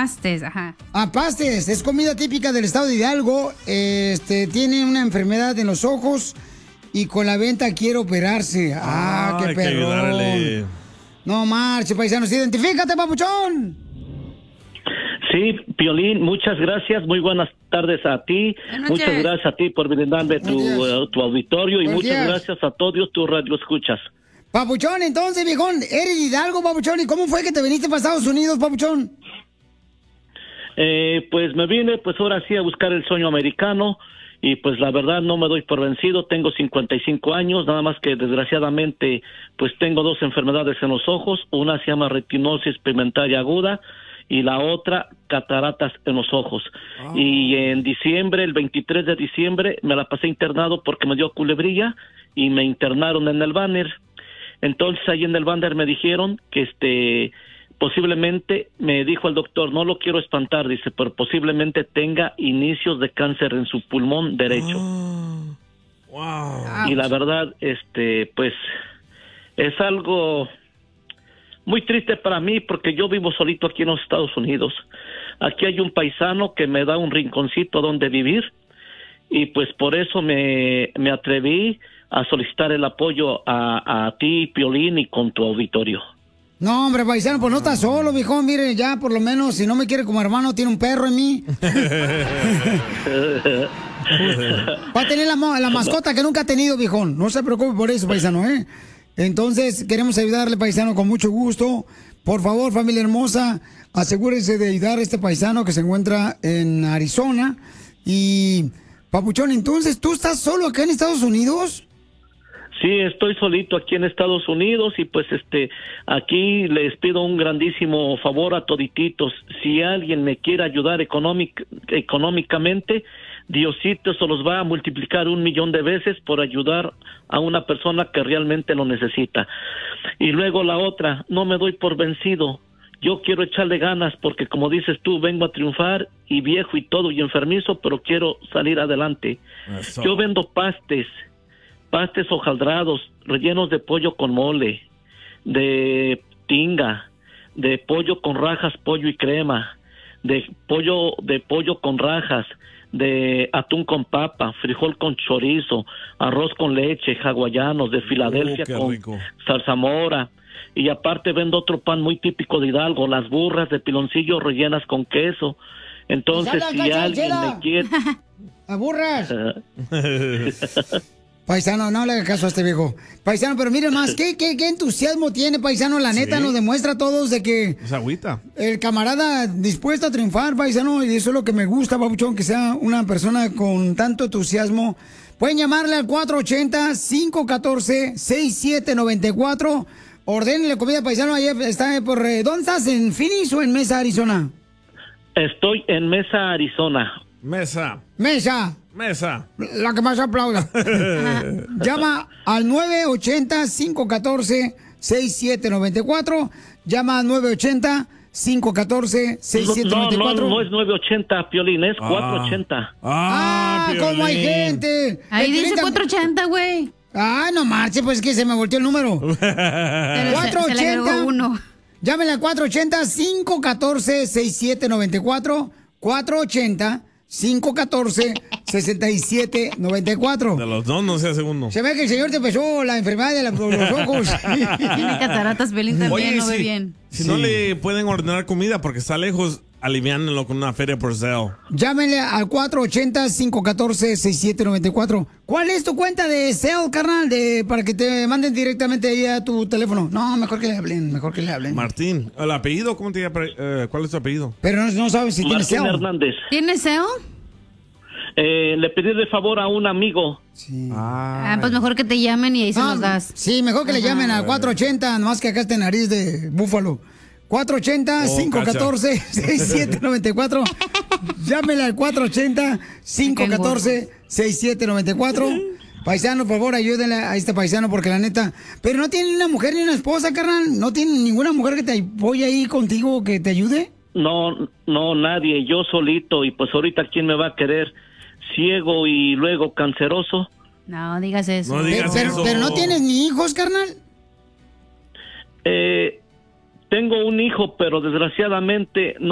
pastes, ajá. Pastes, es comida típica del estado de Hidalgo. Tiene una enfermedad en los ojos y con la venta quiere operarse. Qué perrón. No marche, paisanos, identifícate, papuchón. Sí, Piolín, muchas gracias, muy buenas tardes a ti, muchas gracias a ti por brindarme tu auditorio y muchas gracias a todos tus radioescuchas. Papuchón, entonces, viejón, eres de Hidalgo, papuchón, ¿y cómo fue que te viniste para Estados Unidos, papuchón? Pues me vine, pues ahora sí, a buscar el sueño americano y pues la verdad no me doy por vencido, tengo 55 años, nada más que desgraciadamente pues tengo dos enfermedades en los ojos, una se llama retinosis pigmentaria aguda y la otra cataratas en los ojos. Y en diciembre, el 23 de diciembre, me la pasé internado porque me dio culebrilla y me internaron en el Banner. Entonces ahí en el Banner me dijeron que posiblemente, me dijo el doctor, no lo quiero espantar, dice, pero posiblemente tenga inicios de cáncer en su pulmón derecho. Wow. Y la verdad, pues es algo muy triste para mí porque yo vivo solito aquí en los Estados Unidos. Aquí hay un paisano que me da un rinconcito donde vivir y pues por eso me atreví a solicitar el apoyo a ti, Piolín, y con tu auditorio. No, hombre, paisano, pues no estás solo, viejón. Mire, ya por lo menos, si no me quiere como hermano, tiene un perro en mí. Va a tener la mascota que nunca ha tenido, viejón. No se preocupe por eso, paisano, ¿eh? Entonces, queremos ayudarle, paisano, con mucho gusto. Por favor, familia hermosa, asegúrense de ayudar a este paisano que se encuentra en Arizona. Y, papuchón, entonces, ¿tú estás solo acá en Estados Unidos? Sí, estoy solito aquí en Estados Unidos y pues aquí les pido un grandísimo favor a todititos. Si alguien me quiere ayudar económicamente, Diosito se los va a multiplicar 1,000,000 de veces por ayudar a una persona que realmente lo necesita. Y luego la otra, no me doy por vencido. Yo quiero echarle ganas porque, como dices tú, vengo a triunfar y viejo y todo y enfermizo, pero quiero salir adelante. Eso. Yo vendo pastes hojaldrados, rellenos de pollo con mole, de tinga, de pollo con rajas, pollo y crema, de pollo con rajas, de atún con papa, frijol con chorizo, arroz con leche, hawaianos, de Filadelfia con rico. Zarzamora. Y aparte vendo otro pan muy típico de Hidalgo, las burras de piloncillo rellenas con queso. Entonces, si alguien me quiere... ¡Las burras! Paisano, no le haga caso a este viejo. Paisano, pero mire más, ¿qué entusiasmo tiene, paisano? La neta nos demuestra a todos de que... Es agüita. El camarada dispuesto a triunfar, paisano, y eso es lo que me gusta, papuchón, que sea una persona con tanto entusiasmo. Pueden llamarle al 480-514-6794. Ordénenle comida, paisano. Ahí está por... ¿Dónde estás? ¿En Phoenix o en Mesa, Arizona? Estoy en Mesa, Arizona. Mesa. La que más aplauda. Llama al 980-514-6794. Llama al 980-514-6794. No es 980, Piolín, es 480. ¿Cómo hay gente? Ahí dice 480, güey. No marche, pues es que se me volteó el número. 480. Llámele al 480-514-6794. 480-514-6794. De los dos no se hace uno. Se ve que el señor te empezó la enfermedad de los ojos. Tiene cataratas, Pelín también. No ve bien. Si no le pueden ordenar comida porque está lejos, aliviánenlo con una feria por sale. Llámenle al 480-514-6794. ¿Cuál es tu cuenta de sale, carnal? Para que te manden directamente ahí a tu teléfono. No, mejor que le hablen, Martín, ¿el apellido? ¿Cómo te llama? ¿Cuál es tu apellido? Pero no sabes si tiene sale. Hernández. ¿Tiene sale? Le pedí de favor a un amigo. Sí. Pues mejor que te llamen y ahí se los das. Sí, mejor que le llamen al 480, nomás que acá está nariz de búfalo. 480-514-6794. Llámele al 480-514-6794. Paisano, por favor, ayúdenle a este paisano porque la neta... Pero no tiene ni una mujer ni una esposa, carnal. ¿No tiene ninguna mujer que te apoye ahí contigo, que te ayude? No, nadie. Yo solito. Y pues ahorita, ¿quién me va a querer? Ciego y luego canceroso. No digas eso. Pero no tienes ni hijos, carnal. Tengo un hijo, pero desgraciadamente